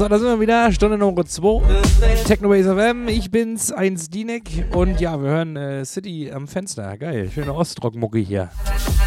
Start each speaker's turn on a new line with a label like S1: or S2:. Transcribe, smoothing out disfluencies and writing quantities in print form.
S1: So, da sind wir wieder, Stunde Nummer 2, Technobase FM, ich bin's, 1 Dienek und ja, wir hören City am Fenster, geil, schöne Ostrock-Mucke hier.